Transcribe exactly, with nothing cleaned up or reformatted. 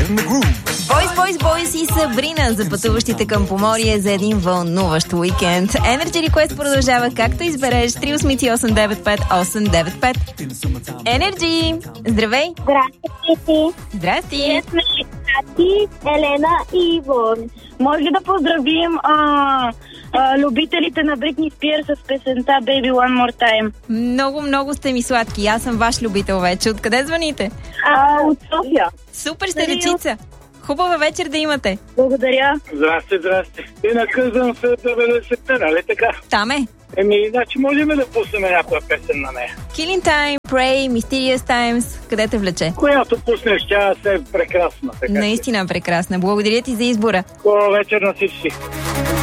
Бойс, бойс, бойс и Сабрина за пътуващите към Поморие за един вълнуващ уикенд. Energy Request продължава както избереш три осем осем девет пет осем девет пет. Energy! Здравей! Здрасти! Здрасти! Ние сме Кати, Елена и Иво. Може ли да поздравим а, а, любителите на Бритни Спирс с песента Baby One More Time? Много, много сте ми сладки. Аз съм ваш любител вече. Откъде звъните? А, от София. Супер сте, дечица! Хубава вечер да имате. Благодаря. Здрасти, здрасти. И наказвам се деветдесетте, нали така? Там е. Еми, значи можем да пуснем някоя песен на нея. Killing Time, Pray, Mysterious Times. Къде те влече? Която пуснеш, тя е прекрасна. Така. Наистина прекрасна. Благодаря ти за избора. Хубава вечер на всички.